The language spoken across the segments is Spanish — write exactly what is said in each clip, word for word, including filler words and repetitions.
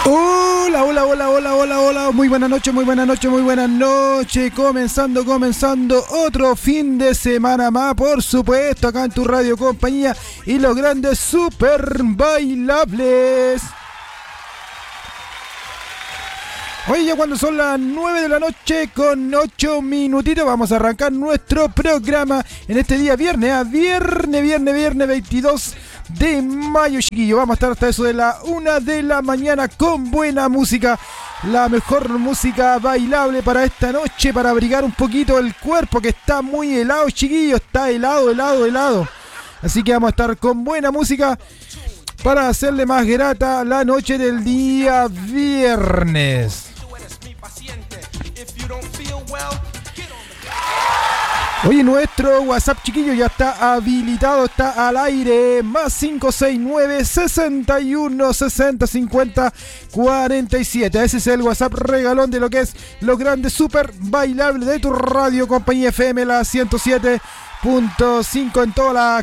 Hola, hola, hola, hola, hola, hola, muy buenas noches, muy buenas noches, muy buenas noches, comenzando, comenzando otro fin de semana más, por supuesto, acá en tu radio compañía y los grandes super bailables. Oye, ya cuando son las nueve de la noche con ocho minutitos vamos a arrancar nuestro programa en este día viernes, a viernes, viernes, viernes veintidós de mayo, chiquillo. Vamos a estar hasta eso de la una de la mañana con buena música, la mejor música bailable para esta noche, para abrigar un poquito el cuerpo que está muy helado, chiquillo, está helado, helado, helado. Así que vamos a estar con buena música para hacerle más grata la noche del día viernes. Oye, nuestro WhatsApp, chiquillo, ya está habilitado, está al aire. Más cinco seis nueve, sesenta y uno, sesenta, cincuenta, cuarenta y siete. Ese es el WhatsApp regalón de lo que es los grandes super bailables de tu radio compañía F M, la ciento siete punto cinco en toda la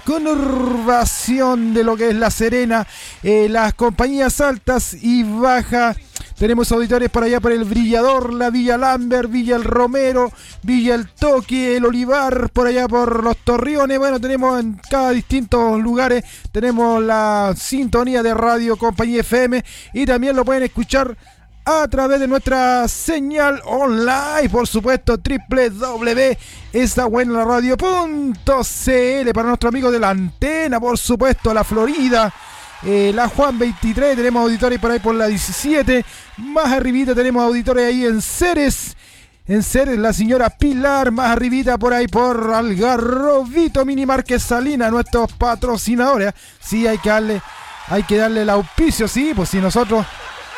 conurbación de lo que es La Serena, eh, las compañías altas y bajas. Tenemos auditores por allá por el Brillador, la Villa Lambert, Villa El Romero, Villa El Toque, el Olivar, por allá por los Torriones. Bueno, tenemos en cada distintos lugares, tenemos la sintonía de Radio Compañía F M y también lo pueden escuchar a través de nuestra señal online, por supuesto, doble u doble u doble u punto esta buena radio punto c l para nuestro amigo de la antena, por supuesto, la Florida. Eh, la Juan veintitrés, tenemos auditores por ahí por la diecisiete, más arribita tenemos auditores ahí en Ceres, en Ceres la señora Pilar, más arribita por ahí por Algarrobito, Mini Marques Salina, nuestros patrocinadores. Sí, hay que darle, hay que darle el auspicio, sí, pues si nosotros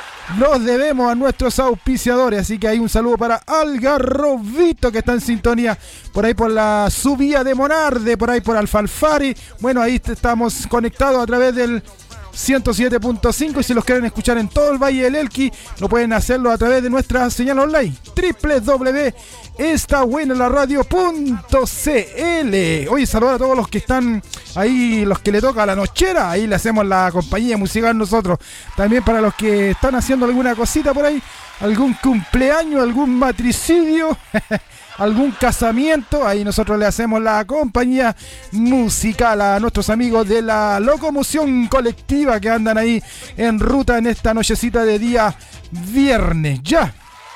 nos debemos a nuestros auspiciadores, así que hay un saludo para Algarrobito que está en sintonía por ahí por la subida de Monarde, por ahí por Alfalfari. Bueno, ahí estamos conectados a través del ciento siete punto cinco y si los quieren escuchar en todo el Valle del Elqui lo pueden hacerlo a través de nuestra señal online doble u doble u doble u punto esta buena la radio punto c l. Oye, saludar a todos los que están ahí, los que le toca la nochera, ahí le hacemos la compañía musical nosotros. También para los que están haciendo alguna cosita por ahí, algún cumpleaños, algún matricidio, algún casamiento, ahí nosotros le hacemos la compañía musical a nuestros amigos de la locomoción colectiva que andan ahí en ruta en esta nochecita de día viernes. Ya,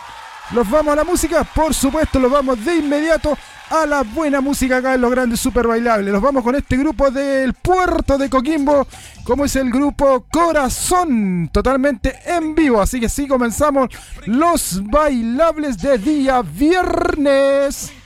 los vamos a la música, por supuesto, los vamos de inmediato a la buena música acá en los grandes super bailables. Los vamos con este grupo del puerto de Coquimbo, como es el grupo Corazón, totalmente en vivo. Así que sí, comenzamos los bailables de día viernes.